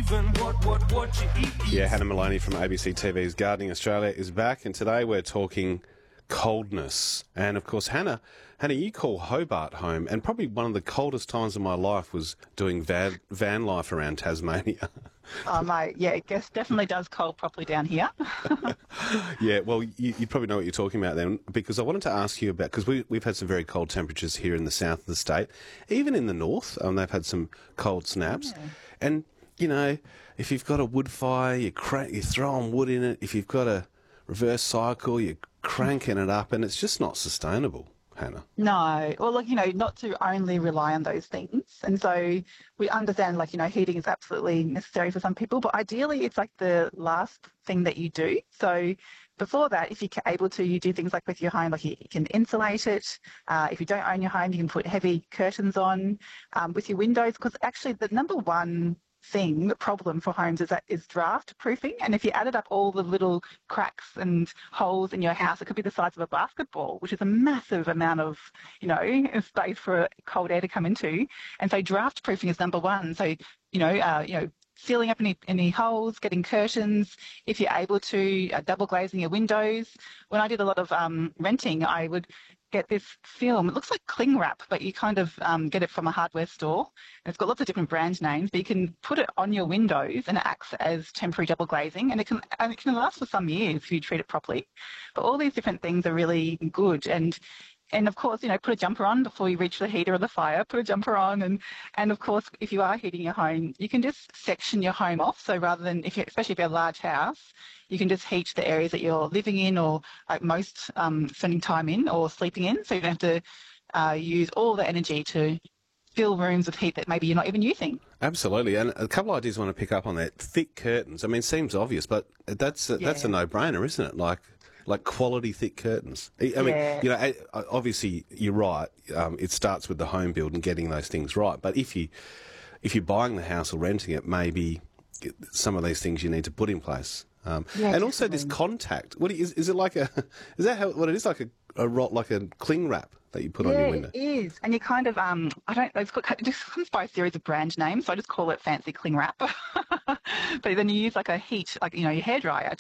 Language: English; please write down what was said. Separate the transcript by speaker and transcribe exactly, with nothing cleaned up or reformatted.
Speaker 1: even what, what, what you eat.
Speaker 2: Yeah, Hannah Maloney from A B C T V's Gardening Australia is back, and today we're talking coldness. And of course, Hannah, Hannah, you call Hobart home, and probably one of the coldest times of my life was doing van, van life around Tasmania.
Speaker 3: Oh, mate, yeah, it guess definitely does cold properly down here.
Speaker 2: Yeah, well, you, you probably know what you're talking about then, because I wanted to ask you about, because we, we've had some very cold temperatures here in the south of the state, even in the north, um, they've had some cold snaps.
Speaker 3: Yeah.
Speaker 2: And, you know, if you've got a wood fire, you crank, you're throwing wood in it. If you've got a reverse cycle, you're cranking it up, and it's just not sustainable, Hannah.
Speaker 3: No, well, look, you know, not to only rely on those things. And so we understand, like, you know, heating is absolutely necessary for some people, but ideally it's like the last thing that you do. So before that, if you're able to, you do things like with your home, like you, you can insulate it. Uh, if you don't own your home, you can put heavy curtains on um, with your windows, because actually the number one thing, the problem for homes is that is draft proofing. And if you added up all the little cracks and holes in your house, it could be the size of a basketball, which is a massive amount of, you know, space for cold air to come into. And so draft proofing is number one. So, you know, uh, you know, sealing up any, any holes, getting curtains, if you're able to, uh, double glazing your windows. When I did a lot of um, renting, I would get this film. It looks like cling wrap, but you kind of um, get it from a hardware store. And it's got lots of different brand names, but you can put it on your windows and it acts as temporary double glazing, and it can and it can last for some years if you treat it properly. But all these different things are really good. And And of course, you know, put a jumper on before you reach the heater or the fire, put a jumper on. And, and of course, if you are heating your home, you can just section your home off. So rather than, if you, especially if you have a large house, you can just heat the areas that you're living in, or like most um, spending time in or sleeping in. So you don't have to uh, use all the energy to fill rooms with heat that maybe you're not even using.
Speaker 2: Absolutely. And a couple of ideas I want to pick up on that. Thick curtains. I mean, it seems obvious, but that's a,
Speaker 3: Yeah.
Speaker 2: that's a no-brainer, isn't it? Like, like quality thick curtains. I I mean,
Speaker 3: Yeah.
Speaker 2: you know, I- I- obviously you're right. Um, it starts with the home build and getting those things right. But if you if you're buying the house or renting it, maybe some of these things you need to put in place. Um,
Speaker 3: Yeah,
Speaker 2: and also this
Speaker 3: definitely.
Speaker 2: contact. What is is it like a? Is that how what it is? Like a, a rot, like a cling wrap that you put on
Speaker 3: Yeah,
Speaker 2: your window.
Speaker 3: it is. And you kind of, um, I don't, it's got, it just comes by a series of brand names, so I just call it fancy cling wrap. But then you use like a heat, like, you know, your hairdryer